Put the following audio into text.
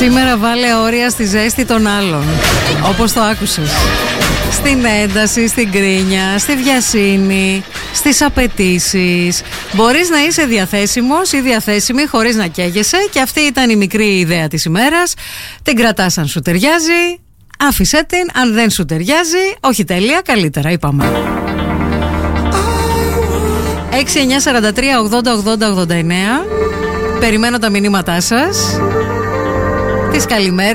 Σήμερα βάλε όρια στη ζέστη των άλλων. Όπως το άκουσες. Στην ένταση, στην κρίνια, στη βιασύνη, στις απαιτήσεις. Μπορείς να είσαι διαθέσιμος ή διαθέσιμη χωρίς να καίγεσαι. Και αυτή ήταν η μικρή ιδέα της ημέρας. Την κρατάς αν σου ταιριάζει. Άφησέ την. Αν δεν σου ταιριάζει, όχι τέλεια, καλύτερα είπαμε. 6-9-43-80-80-89. Περιμένω τα μηνύματά σας. Τις καλημέρες.